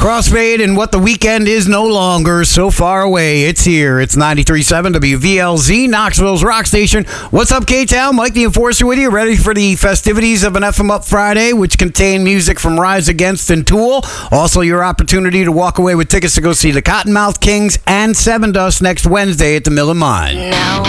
Crossfade and what the weekend is no longer so far away. It's here. It's 93.7 WVLZ, Knoxville's rock station. What's up, K-Town? Mike the Enforcer with you, ready for the festivities of an FM Up Friday, which contain music from Rise Against and Tool. Also, your opportunity to walk away with tickets to go see the Cottonmouth Kings and Seven Dust next Wednesday at the Miller Mine. Now